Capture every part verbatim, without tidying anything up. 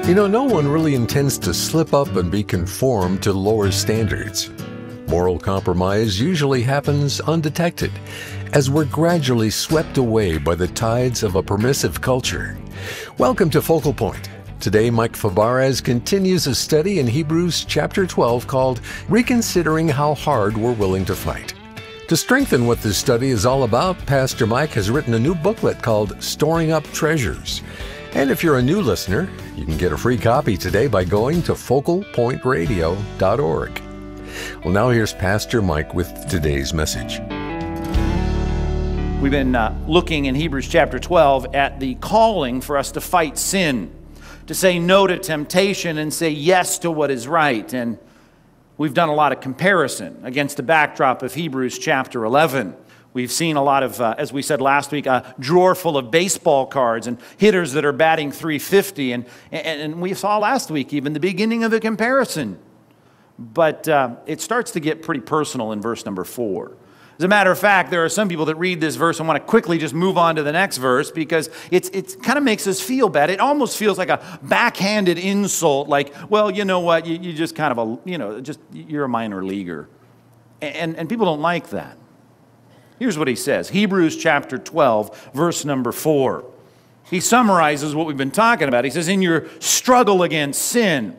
You know, no one really intends to slip up and be conformed to lower standards. Moral compromise usually happens undetected, as we're gradually swept away by the tides of a permissive culture. Welcome to Focal Point. Today, Mike Fabarez continues a study in Hebrews chapter twelve called Reconsidering How Hard We're Willing to Fight. To strengthen what this study is all about, Pastor Mike has written a new booklet called Storing Up Treasures. And if you're a new listener, you can get a free copy today by going to focal point radio dot org. Well, now here's Pastor Mike with today's message. We've been uh, looking in Hebrews chapter twelve at the calling for us to fight sin, to say no to temptation and say yes to what is right. And we've done a lot of comparison against the backdrop of Hebrews chapter eleven. We've seen a lot of, uh, as we said last week, a drawer full of baseball cards and hitters that are batting three fifty. And, and, and we saw last week even the beginning of a comparison. But uh, it starts to get pretty personal in verse number four. As a matter of fact, there are some people that read this verse and want to quickly just move on to the next verse because it's it kind of makes us feel bad. It almost feels like a backhanded insult, like, well, you know what, you, you just kind of, a, you know, just, you're a minor leaguer. And, and people don't like that. Here's what he says, Hebrews chapter twelve, verse number four. He summarizes what we've been talking about. He says, in your struggle against sin,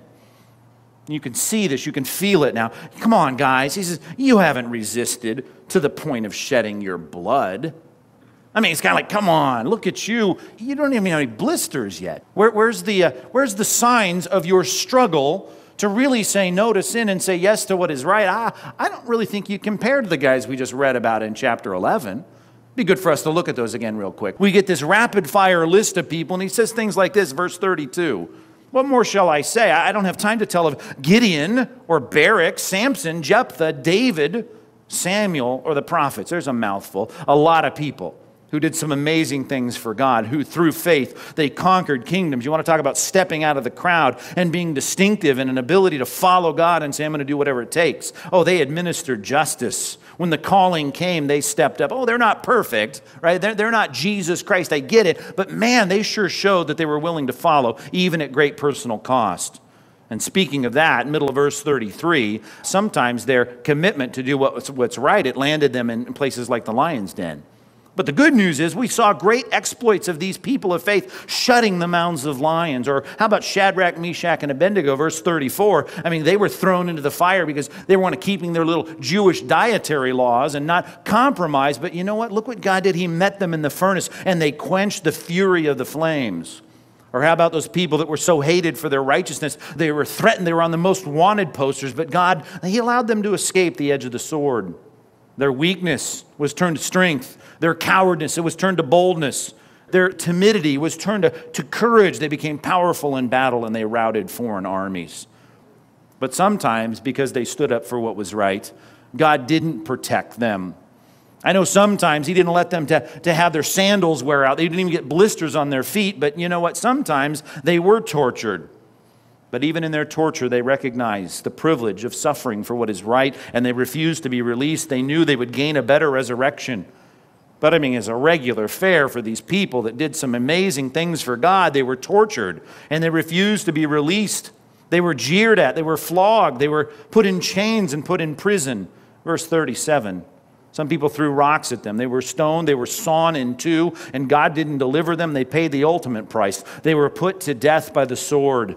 you can see this, you can feel it now. Come on, guys. He says, you haven't resisted to the point of shedding your blood. I mean, it's kind of like, come on, look at you. You don't even have any blisters yet. Where, where's the, uh, where's the signs of your struggle to really say no to sin and say yes to what is right? I, I don't really think you compare to the guys we just read about in chapter eleven. It'd be good for us to look at those again real quick. We get this rapid-fire list of people, and he says things like this, verse thirty-two. What more shall I say? I don't have time to tell of Gideon or Barak, Samson, Jephthah, David, Samuel, or the prophets. There's a mouthful. A lot of people who did some amazing things for God, who through faith, they conquered kingdoms. You want to talk about stepping out of the crowd and being distinctive and an ability to follow God and say, I'm going to do whatever it takes. Oh, they administered justice. When the calling came, they stepped up. Oh, they're not perfect, right? They're, they're not Jesus Christ. I get it. But man, they sure showed that they were willing to follow, even at great personal cost. And speaking of that, middle of verse thirty-three, sometimes their commitment to do what's, what's right, it landed them in places like the lion's den. But the good news is we saw great exploits of these people of faith shutting the mouths of lions. Or how about Shadrach, Meshach, and Abednego, verse thirty-four? I mean, they were thrown into the fire because they wanted keeping their little Jewish dietary laws and not compromise. But you know what? Look what God did. He met them in the furnace and they quenched the fury of the flames. Or how about those people that were so hated for their righteousness? They were threatened. They were on the most wanted posters. But God, He allowed them to escape the edge of the sword. Their weakness was turned to strength. Their cowardice, it was turned to boldness. Their timidity was turned to, to courage. They became powerful in battle and they routed foreign armies. But sometimes, because they stood up for what was right, God didn't protect them. I know sometimes He didn't let them to, to have their sandals wear out. They didn't even get blisters on their feet. But you know what? Sometimes they were tortured. But even in their torture, they recognized the privilege of suffering for what is right, and they refused to be released. They knew they would gain a better resurrection. But I mean, as a regular fare for these people that did some amazing things for God, they were tortured, and they refused to be released. They were jeered at, they were flogged, they were put in chains and put in prison. Verse thirty-seven. Some people threw rocks at them. They were stoned, they were sawn in two, and God didn't deliver them. They paid the ultimate price. They were put to death by the sword.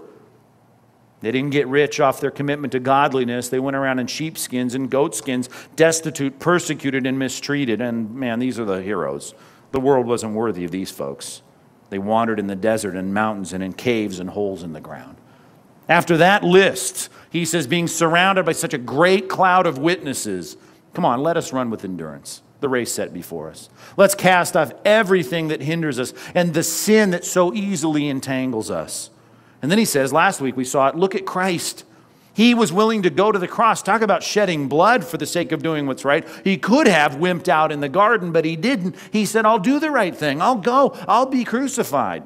They didn't get rich off their commitment to godliness. They went around in sheepskins and goatskins, destitute, persecuted, and mistreated. And man, these are the heroes. The world wasn't worthy of these folks. They wandered in the desert and mountains and in caves and holes in the ground. After that list, he says, being surrounded by such a great cloud of witnesses, come on, let us run with endurance the race set before us. Let's cast off everything that hinders us and the sin that so easily entangles us. And then he says, last week we saw it, look at Christ. He was willing to go to the cross. Talk about shedding blood for the sake of doing what's right. He could have wimped out in the garden, but he didn't. He said, I'll do the right thing. I'll go. I'll be crucified.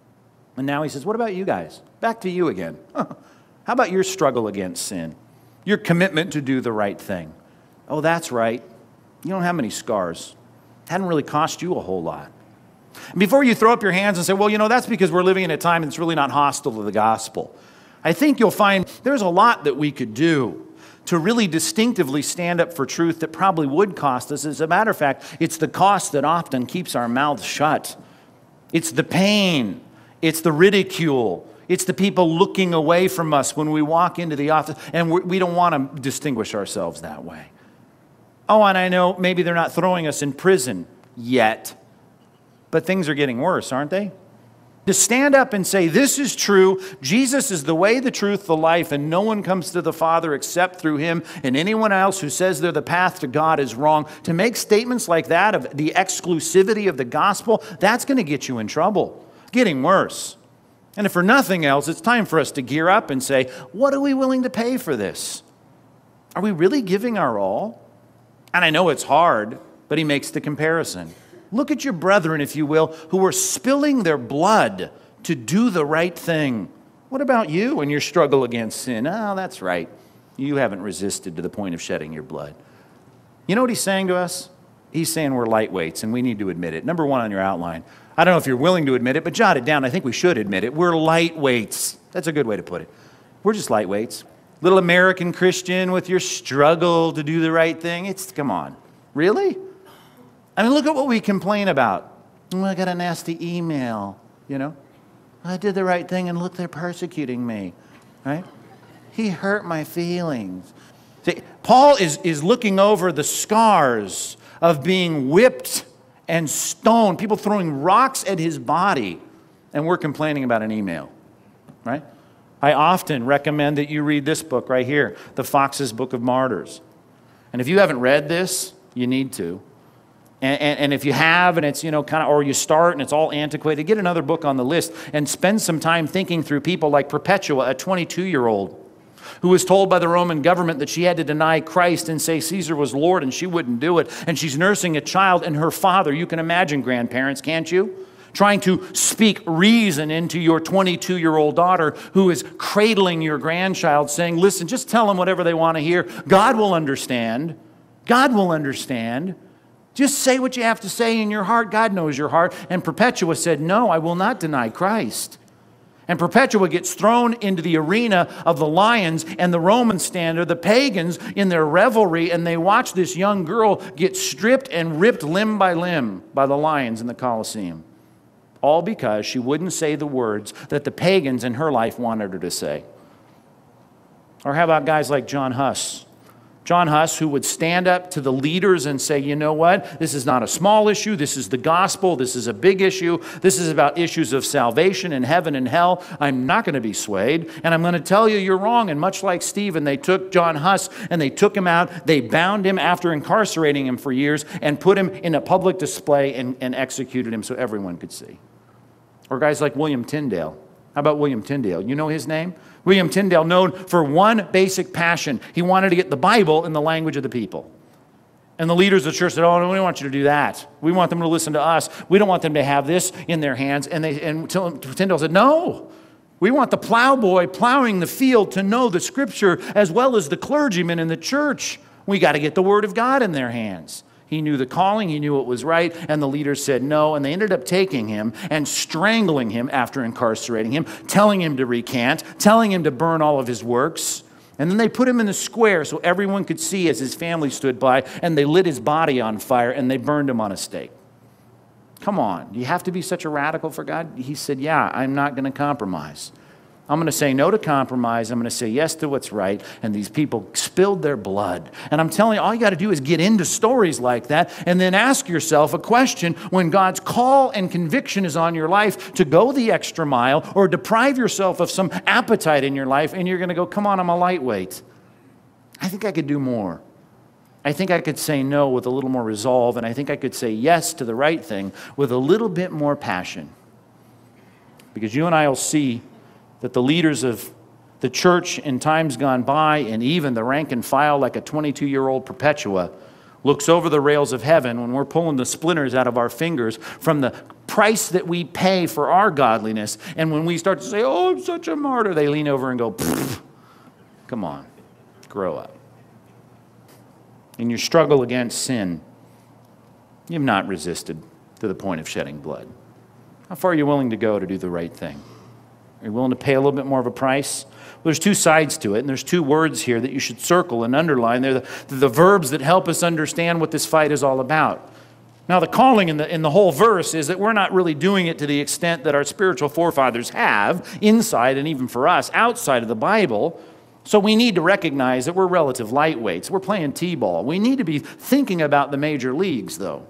And now he says, what about you guys? Back to you again. How about your struggle against sin? Your commitment to do the right thing? Oh, that's right. You don't have many scars. It hadn't really cost you a whole lot. Before you throw up your hands and say, well, you know, that's because we're living in a time that's really not hostile to the gospel, I think you'll find there's a lot that we could do to really distinctively stand up for truth that probably would cost us. As a matter of fact, it's the cost that often keeps our mouths shut. It's the pain. It's the ridicule. It's the people looking away from us when we walk into the office, and we don't want to distinguish ourselves that way. Oh, and I know maybe they're not throwing us in prison yet, but things are getting worse, aren't they? To stand up and say, this is true, Jesus is the way, the truth, the life, and no one comes to the Father except through him, and anyone else who says they're the path to God is wrong. To make statements like that of the exclusivity of the gospel, that's going to get you in trouble. Getting worse. And if for nothing else, it's time for us to gear up and say, what are we willing to pay for this? Are we really giving our all? And I know it's hard, but he makes the comparison. Look at your brethren, if you will, who are spilling their blood to do the right thing. What about you and your struggle against sin? Oh, that's right. You haven't resisted to the point of shedding your blood. You know what he's saying to us? He's saying we're lightweights, and we need to admit it. Number one on your outline. I don't know if you're willing to admit it, but jot it down. I think we should admit it. We're lightweights. That's a good way to put it. We're just lightweights. Little American Christian with your struggle to do the right thing. It's, come on. Really? I mean, look at what we complain about. Oh, I got a nasty email, you know. I did the right thing, and look, they're persecuting me, right? He hurt my feelings. See, Paul is, is looking over the scars of being whipped and stoned, people throwing rocks at his body, and we're complaining about an email, right? I often recommend that you read this book right here, The Fox's Book of Martyrs. And if you haven't read this, you need to. And, and, and if you have, and it's, you know, kind of, or you start and it's all antiquated, get another book on the list and spend some time thinking through people like Perpetua, a twenty-two-year-old, who was told by the Roman government that she had to deny Christ and say Caesar was Lord, and she wouldn't do it. And she's nursing a child, and her father, you can imagine, grandparents, can't you? Trying to speak reason into your twenty-two-year-old daughter who is cradling your grandchild, saying, listen, just tell them whatever they want to hear. God will understand. God will understand. Just say what you have to say in your heart. God knows your heart. And Perpetua said, no, I will not deny Christ. And Perpetua gets thrown into the arena of the lions, and the Romans stand there, the pagans in their revelry, and they watch this young girl get stripped and ripped limb by limb by the lions in the Colosseum. All because she wouldn't say the words that the pagans in her life wanted her to say. Or how about guys like John Huss? John Huss, who would stand up to the leaders and say, you know what, this is not a small issue, this is the gospel, this is a big issue, this is about issues of salvation and heaven and hell. I'm not going to be swayed, and I'm going to tell you you're wrong. And much like Stephen, they took John Huss and they took him out, they bound him after incarcerating him for years and put him in a public display and, and executed him so everyone could see. Or guys like William Tyndale. How about William Tyndale? You know his name? William Tyndale, known for one basic passion. He wanted to get the Bible in the language of the people. And the leaders of the church said, oh, no, we don't want you to do that. We want them to listen to us. We don't want them to have this in their hands. And, they, and Tyndale said, no, we want the plowboy plowing the field to know the Scripture as well as the clergyman in the church. We got to get the Word of God in their hands. He knew the calling, he knew what was right, and the leaders said no, and they ended up taking him and strangling him after incarcerating him, telling him to recant, telling him to burn all of his works. And then they put him in the square so everyone could see as his family stood by, and they lit his body on fire, and they burned him on a stake. Come on, do you have to be such a radical for God? He said, yeah, I'm not going to compromise. I'm going to say no to compromise. I'm going to say yes to what's right. And these people spilled their blood. And I'm telling you, all you got to do is get into stories like that and then ask yourself a question when God's call and conviction is on your life to go the extra mile or deprive yourself of some appetite in your life, and you're going to go, come on, I'm a lightweight. I think I could do more. I think I could say no with a little more resolve, and I think I could say yes to the right thing with a little bit more passion. Because you and I will see that the leaders of the church in times gone by, and even the rank and file like a twenty-two-year-old Perpetua, looks over the rails of heaven when we're pulling the splinters out of our fingers from the price that we pay for our godliness. And when we start to say, oh, I'm such a martyr, they lean over and go, come on, grow up. In your struggle against sin, you've not resisted to the point of shedding blood. How far are you willing to go to do the right thing? Are you willing to pay a little bit more of a price? Well, there's two sides to it, and there's two words here that you should circle and underline. They're the, the verbs that help us understand what this fight is all about. Now, the calling in the, in the whole verse is that we're not really doing it to the extent that our spiritual forefathers have, inside and even for us, outside of the Bible. So we need to recognize that we're relative lightweights. We're playing t-ball. We need to be thinking about the major leagues, though.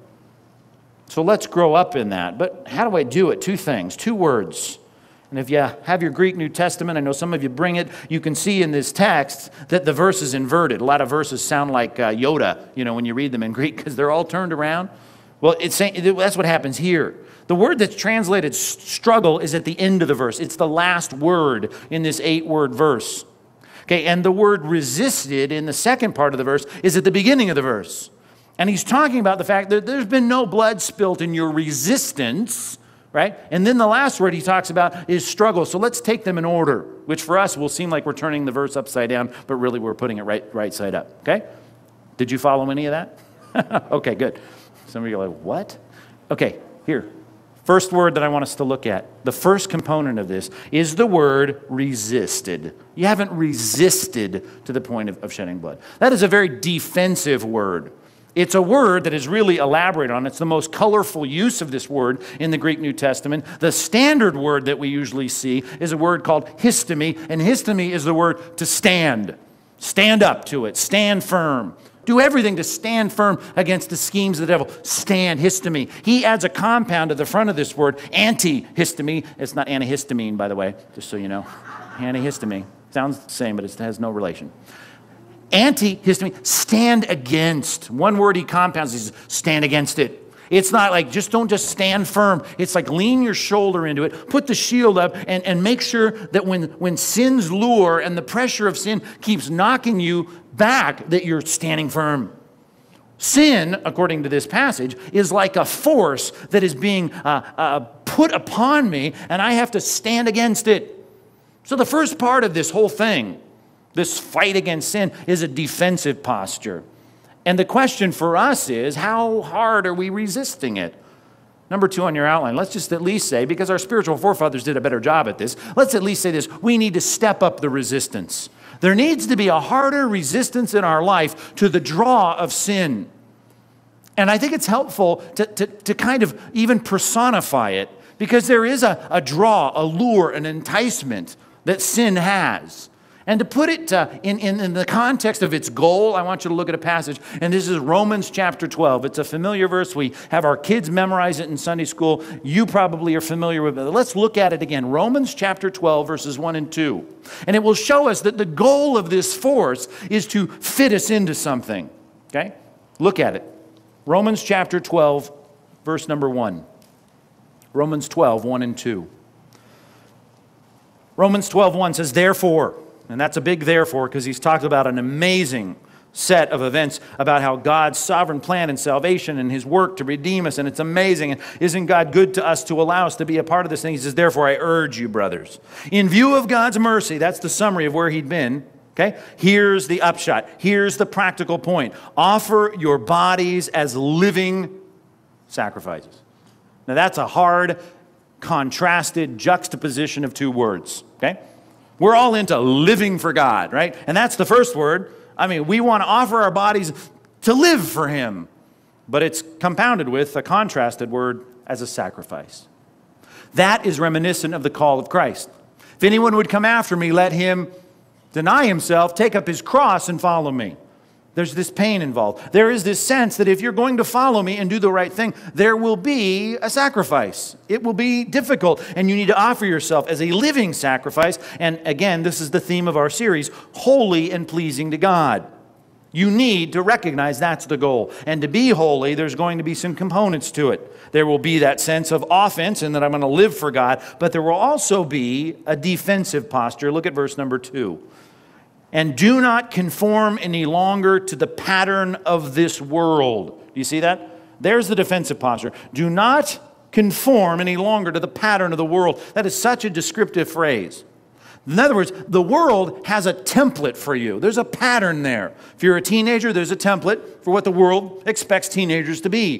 So let's grow up in that. But how do I do it? Two things, two words. And if you have your Greek New Testament, I know some of you bring it, you can see in this text that the verse is inverted. A lot of verses sound like uh, Yoda, you know, when you read them in Greek, because they're all turned around. Well, it's saying, that's what happens here. The word that's translated struggle is at the end of the verse. It's the last word in this eight-word verse. Okay, and the word resisted in the second part of the verse is at the beginning of the verse. And he's talking about the fact that there's been no blood spilt in your resistance, right? And then the last word he talks about is struggle. So let's take them in order, which for us will seem like we're turning the verse upside down, but really we're putting it right, right side up, okay? Did you follow any of that? Okay, good. Some of you are like, what? Okay, here. First word that I want us to look at, the first component of this is the word resisted. You haven't resisted to the point of, of shedding blood. That is a very defensive word. It's a word that is really elaborated on. It's the most colorful use of this word in the Greek New Testament. The standard word that we usually see is a word called histemi, and histemi is the word to stand. Stand up to it. Stand firm. Do everything to stand firm against the schemes of the devil. Stand, histemi. He adds a compound to the front of this word, antihistamine. It's not antihistamine, by the way, just so you know. Antihistamine. Sounds the same, but it has no relation. Antihistamine, stand against. One word he compounds is stand against it. It's not like just don't just stand firm. It's like lean your shoulder into it, put the shield up, and, and make sure that when, when sin's lure and the pressure of sin keeps knocking you back, that you're standing firm. Sin, according to this passage, is like a force that is being uh, uh, put upon me, and I have to stand against it. So the first part of this whole thing, this fight against sin, is a defensive posture. And the question for us is, how hard are we resisting it? Number two on your outline, let's just at least say, because our spiritual forefathers did a better job at this, let's at least say this: we need to step up the resistance. There needs to be a harder resistance in our life to the draw of sin. And I think it's helpful to, to, to kind of even personify it, because there is a, a draw, a lure, an enticement that sin has. And to put it uh, in, in, in the context of its goal, I want you to look at a passage, and this is Romans chapter twelve. It's a familiar verse. We have our kids memorize it in Sunday school. You probably are familiar with it. Let's look at it again. Romans chapter twelve, verses one and two. And it will show us that the goal of this force is to fit us into something. Okay? Look at it. Romans chapter twelve, verse number one. Romans twelve, one and two. Romans twelve, one says, therefore... And that's a big therefore, because he's talked about an amazing set of events about how God's sovereign plan and salvation and his work to redeem us. And it's amazing. And isn't God good to us to allow us to be a part of this thing? He says, therefore, I urge you, brothers, in view of God's mercy, that's the summary of where he'd been. Okay, here's the upshot. Here's the practical point. Offer your bodies as living sacrifices. Now, that's a hard, contrasted juxtaposition of two words. Okay? We're all into living for God, right? And that's the first word. I mean, we want to offer our bodies to live for him. But it's compounded with a contrasted word as a sacrifice. That is reminiscent of the call of Christ. If anyone would come after me, let him deny himself, take up his cross, and follow me. There's this pain involved. There is this sense that if you're going to follow me and do the right thing, there will be a sacrifice. It will be difficult, and you need to offer yourself as a living sacrifice. And again, this is the theme of our series, holy and pleasing to God. You need to recognize that's the goal. And to be holy, there's going to be some components to it. There will be that sense of offense and that I'm going to live for God, but there will also be a defensive posture. Look at verse number two. And do not conform any longer to the pattern of this world. Do you see that? There's the defensive posture. Do not conform any longer to the pattern of the world. That is such a descriptive phrase. In other words, the world has a template for you. There's a pattern there. If you're a teenager, there's a template for what the world expects teenagers to be.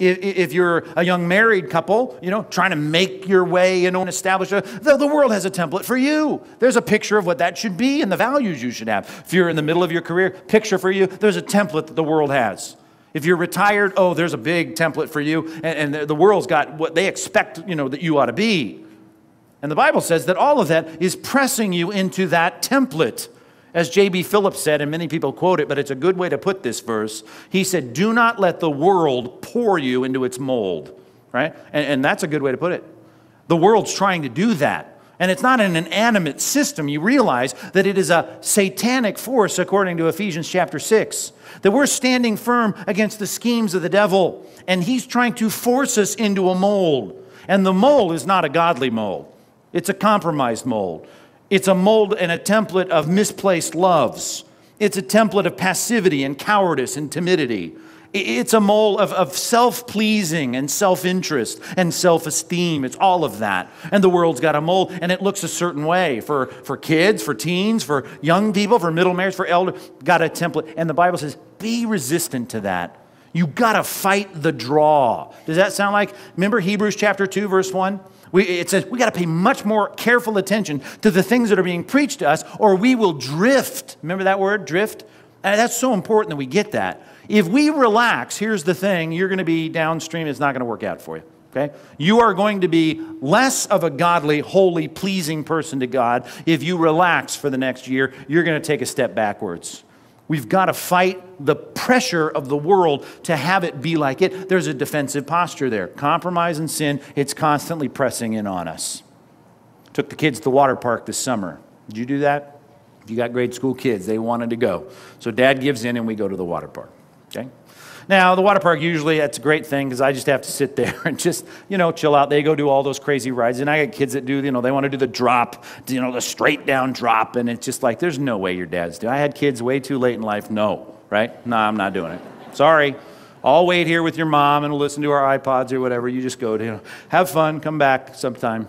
If, if you're a young married couple, you know, trying to make your way, you know, and establish a, the, the world has a template for you. There's a picture of what that should be and the values you should have. If you're in the middle of your career, picture for you, there's a template that the world has. If you're retired, oh, there's a big template for you, and, and the world's got what they expect, you know, that you ought to be. And the Bible says that all of that is pressing you into that template. As J B Phillips said, and many people quote it, but it's a good way to put this verse. He said, do not let the world pour you into its mold, right? And, and that's a good way to put it. The world's trying to do that. And it's not an inanimate system. You realize that it is a satanic force, according to Ephesians chapter six. That we're standing firm against the schemes of the devil. And he's trying to force us into a mold. And the mold is not a godly mold. It's a compromised mold. It's a mold and a template of misplaced loves. It's a template of passivity and cowardice and timidity. It's a mold of, of self-pleasing and self-interest and self-esteem. It's all of that. And the world's got a mold, and it looks a certain way for, for kids, for teens, for young people, for middle marriage, for elder. Got a template. And the Bible says, be resistant to that. You got to fight the draw. Does that sound like, remember Hebrews chapter two, verse one? We, it says we got to pay much more careful attention to the things that are being preached to us, or we will drift. Remember that word, drift? And that's so important that we get that. If we relax, here's the thing, you're going to be downstream. It's not going to work out for you, okay? You are going to be less of a godly, holy, pleasing person to God. If you relax for the next year, you're going to take a step backwards. We've got to fight the pressure of the world to have it be like it. There's a defensive posture there. Compromise and sin, it's constantly pressing in on us. Took the kids to the water park this summer. Did you do that? If you got grade school kids, they wanted to go. So Dad gives in and we go to the water park. Okay? Now, the water park, usually that's a great thing because I just have to sit there and just, you know, chill out. They go do all those crazy rides. And I got kids that do, you know, they want to do the drop, you know, the straight down drop. And it's just like, there's no way your dad's doing it. I had kids way too late in life. No, right? No, I'm not doing it. Sorry. I'll wait here with your mom and listen to our iPods or whatever. You just go to, you know, have fun, come back sometime.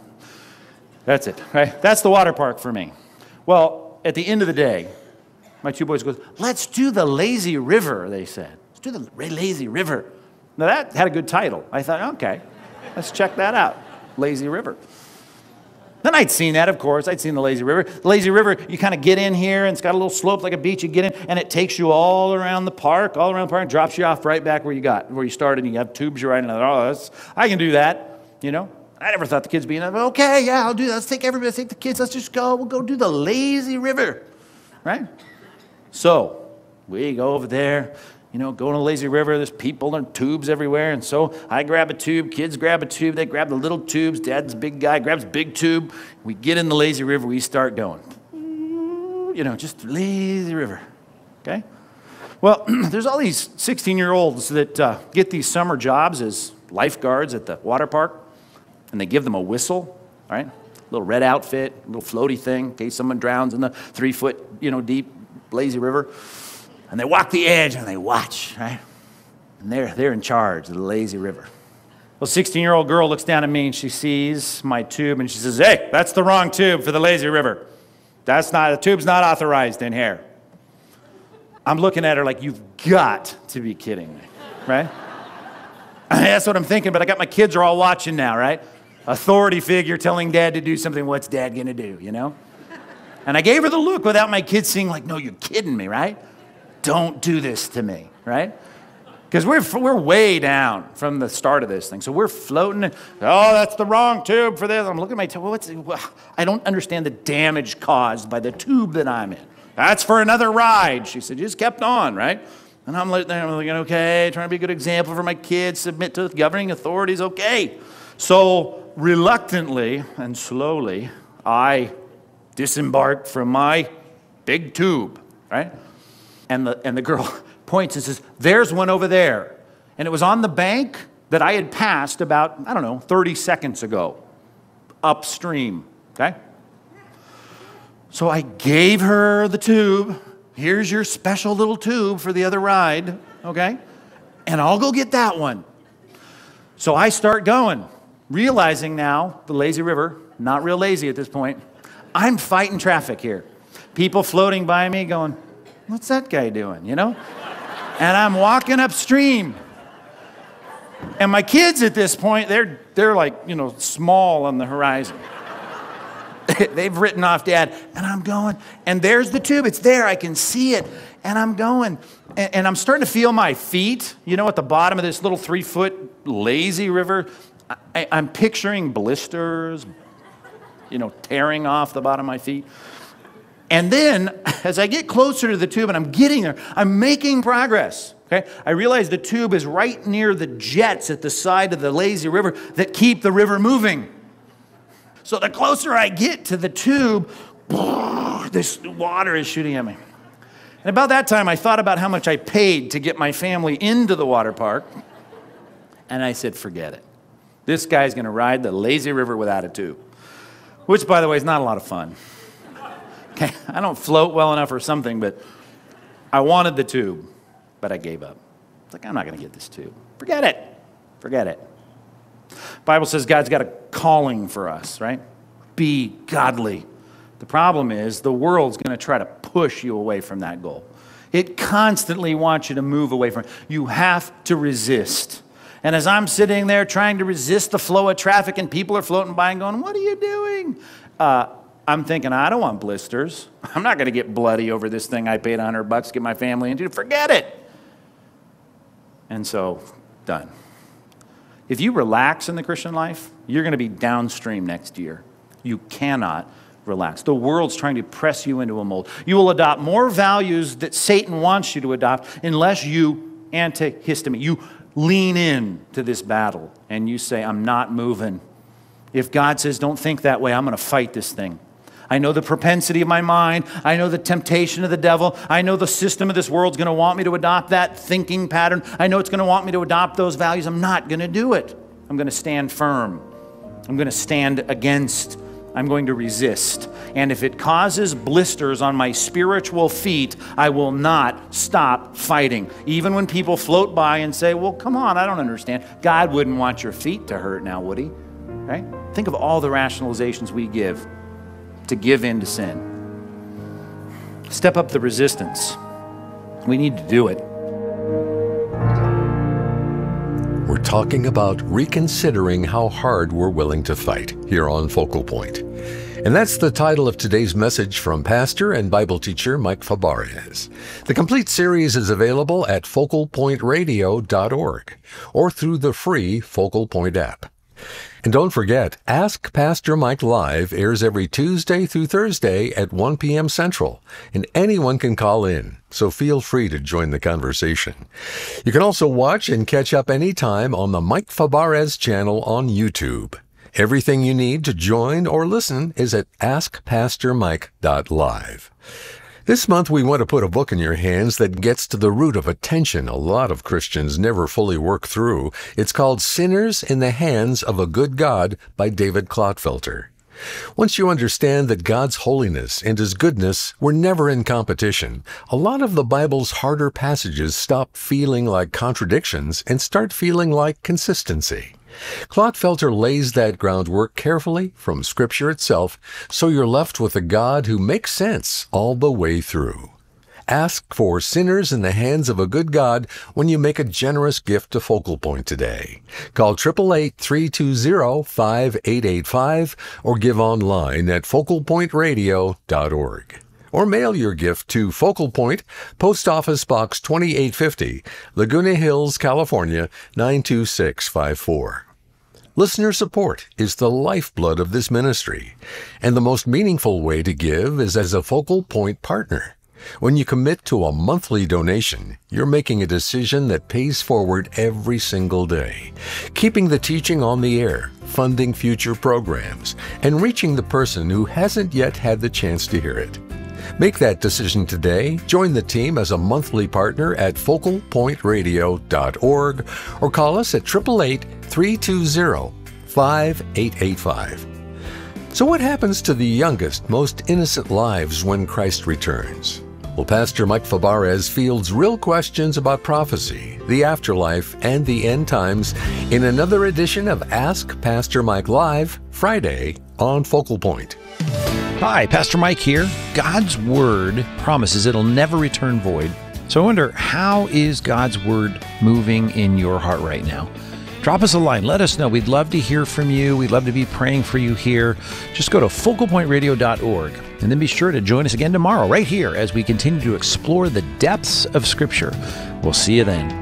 That's it, right? That's the water park for me. Well, at the end of the day, my two boys go, let's do the lazy river, they said. To the lazy river. Now that had a good title. I thought, okay, let's check that out. Lazy river. Then I'd seen that, of course. I'd seen the lazy river. The lazy river, you kind of get in here, and it's got a little slope like a beach. You get in, and it takes you all around the park, all around the park, and drops you off right back where you got, where you started, and you have tubes you're riding. Oh, that's, I can do that, you know. I never thought the kids being, okay, yeah, I'll do that. Let's take everybody, let's take the kids. Let's just go. We'll go do the lazy river, right? So we go over there. You know, going to the lazy river, there's people and tubes everywhere. And so I grab a tube, kids grab a tube, they grab the little tubes. Dad's a big guy, grabs a big tube. We get in the lazy river, we start going. You know, just lazy river, okay? Well, there's all these sixteen-year-olds that uh, get these summer jobs as lifeguards at the water park, and they give them a whistle, all right? A little red outfit, a little floaty thing in case someone drowns in the three-foot, you know, deep lazy river. And they walk the edge and they watch, right? And they're, they're in charge of the lazy river. Well, sixteen-year-old girl looks down at me and she sees my tube and she says, hey, that's the wrong tube for the lazy river. That's not, the tube's not authorized in here. I'm looking at her like, you've got to be kidding me, right? That's what I'm thinking, but I got my kids are all watching now, right? Authority figure telling Dad to do something, what's Dad gonna do, you know? And I gave her the look without my kids seeing like, no, you're kidding me, right? Don't do this to me, right? Because we're, we're way down from the start of this thing. So we're floating. Oh, that's the wrong tube for this. I'm looking at my tube. What's, I don't understand the damage caused by the tube that I'm in. That's for another ride. She said, just kept on, right? And I'm like, I'm looking, okay, trying to be a good example for my kids, submit to the governing authorities, okay. So reluctantly and slowly, I disembarked from my big tube, right? And the, and the girl points and says, there's one over there. And it was on the bank that I had passed about, I don't know, thirty seconds ago, upstream, okay? So I gave her the tube. Here's your special little tube for the other ride, okay? And I'll go get that one. So I start going, realizing now, the lazy river, not real lazy at this point, I'm fighting traffic here. People floating by me going, what's that guy doing, you know? And I'm walking upstream. And my kids at this point, they're, they're like, you know, small on the horizon. They've written off Dad, and I'm going, and there's the tube. It's there. I can see it, and I'm going. And, and I'm starting to feel my feet, you know, at the bottom of this little three-foot lazy river. I, I'm picturing blisters, you know, tearing off the bottom of my feet. And then, as I get closer to the tube, and I'm getting there, I'm making progress. Okay? I realize the tube is right near the jets at the side of the lazy river that keep the river moving. So the closer I get to the tube, this water is shooting at me. And about that time, I thought about how much I paid to get my family into the water park. And I said, forget it. This guy's going to ride the lazy river without a tube. Which, by the way, is not a lot of fun. Okay, I don't float well enough or something, but I wanted the tube, but I gave up. It's like, I'm not going to get this tube. Forget it. Forget it. Bible says God's got a calling for us, right? Be godly. The problem is the world's going to try to push you away from that goal. It constantly wants you to move away from it. You have to resist. And as I'm sitting there trying to resist the flow of traffic and people are floating by and going, what are you doing? Uh, I'm thinking, I don't want blisters. I'm not going to get bloody over this thing I paid a hundred bucks to get my family into. Forget it. And so, done. If you relax in the Christian life, you're going to be downstream next year. You cannot relax. The world's trying to press you into a mold. You will adopt more values that Satan wants you to adopt unless you antihistamine. You lean in to this battle and you say, I'm not moving. If God says, don't think that way, I'm going to fight this thing. I know the propensity of my mind. I know the temptation of the devil. I know the system of this world's going to want me to adopt that thinking pattern. I know it's going to want me to adopt those values. I'm not going to do it. I'm going to stand firm. I'm going to stand against. I'm going to resist. And if it causes blisters on my spiritual feet, I will not stop fighting. Even when people float by and say, well, come on, I don't understand. God wouldn't want your feet to hurt now, would he? Right? Think of all the rationalizations we give to give in to sin. Step up the resistance. We need to do it. We're talking about reconsidering how hard we're willing to fight here on Focal Point. And that's the title of today's message from pastor and Bible teacher Mike Fabarez. The complete series is available at focal point radio dot org or through the free Focal Point app. And don't forget, Ask Pastor Mike Live airs every Tuesday through Thursday at one p.m. Central, and anyone can call in, so feel free to join the conversation. You can also watch and catch up anytime on the Mike Fabarez channel on YouTube. Everything you need to join or listen is at ask pastor mike dot live. This month, we want to put a book in your hands that gets to the root of a tension a lot of Christians never fully work through. It's called Sinners in the Hands of a Good God by David Clotfelter. Once you understand that God's holiness and His goodness were never in competition, a lot of the Bible's harder passages stop feeling like contradictions and start feeling like consistency. Clotfelter lays that groundwork carefully from Scripture itself, so you're left with a God who makes sense all the way through. Ask for Sinners in the Hands of a Good God when you make a generous gift to Focal Point today. Call eight eight eight, three two zero, five eight eight five or give online at focal point radio dot org. Or mail your gift to Focal Point, Post Office Box twenty-eight fifty, Laguna Hills, California, nine two six five four. Listener support is the lifeblood of this ministry, and the most meaningful way to give is as a Focal Point partner. When you commit to a monthly donation, you're making a decision that pays forward every single day, keeping the teaching on the air, funding future programs, and reaching the person who hasn't yet had the chance to hear it. Make that decision today. Join the team as a monthly partner at focal point radio dot org or call us at eight eight eight, three two zero, five eight eight five. So what happens to the youngest, most innocent lives when Christ returns? Well, Pastor Mike Fabarez fields real questions about prophecy, the afterlife, and the end times in another edition of Ask Pastor Mike Live, Friday on Focal Point. Hi, Pastor Mike here. God's Word promises it'll never return void. So I wonder, how is God's Word moving in your heart right now? Drop us a line. Let us know. We'd love to hear from you. We'd love to be praying for you here. Just go to focal point radio dot org and then be sure to join us again tomorrow right here as we continue to explore the depths of Scripture. We'll see you then.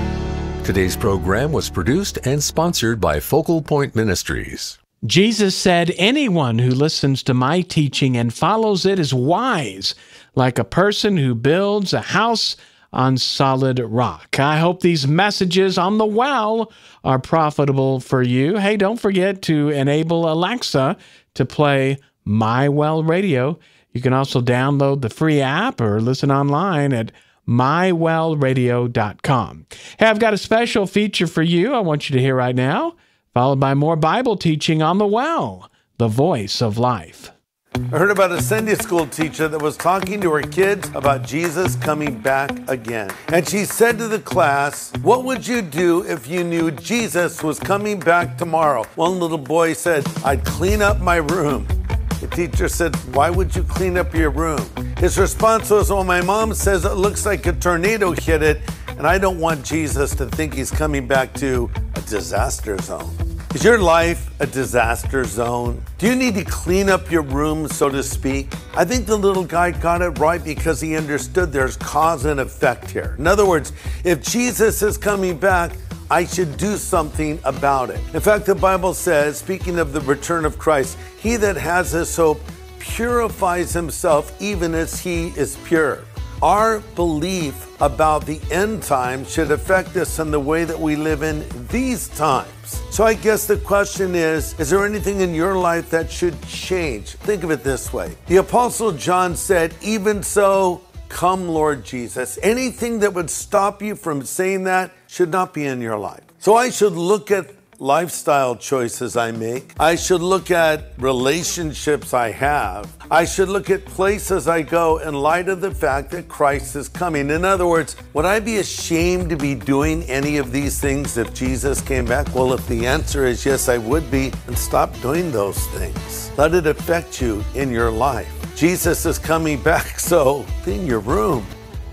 Today's program was produced and sponsored by Focal Point Ministries. Jesus said, "Anyone who listens to my teaching and follows it is wise, like a person who builds a house on solid rock." I hope these messages on the well are profitable for you. Hey, don't forget to enable Alexa to play My Well Radio. You can also download the free app or listen online at my well radio dot com. Hey, I've got a special feature for you I want you to hear right now, followed by more Bible teaching on the well, the voice of life. I heard about a Sunday school teacher that was talking to her kids about Jesus coming back again. And she said to the class, "What would you do if you knew Jesus was coming back tomorrow?" One little boy said, "I'd clean up my room." The teacher said, "Why would you clean up your room?" His response was, "Well, my mom says it looks like a tornado hit it, and I don't want Jesus to think he's coming back to a disaster zone." Is your life a disaster zone? Do you need to clean up your room, so to speak? I think the little guy got it right because he understood there's cause and effect here. In other words, if Jesus is coming back, I should do something about it. In fact, the Bible says, speaking of the return of Christ, he that has this hope purifies himself even as he is pure. Our belief about the end time should affect us in the way that we live in these times. So I guess the question is, is there anything in your life that should change? Think of it this way. The Apostle John said, "Even so, come Lord Jesus." Anything that would stop you from saying that should not be in your life. So I should look at lifestyle choices I make. I should look at relationships I have. I should look at places I go in light of the fact that Christ is coming. In other words, would I be ashamed to be doing any of these things if Jesus came back? Well, if the answer is yes, I would be, then stop doing those things. Let it affect you in your life. Jesus is coming back, so clean your room.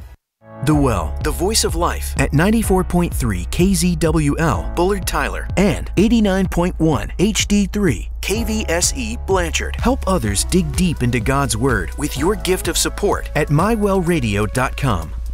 The Well, the voice of life at ninety-four point three K Z W L, Bullard Tyler, and eighty-nine point one H D three K V S E Blanchard. Help others dig deep into God's Word with your gift of support at my well radio dot com.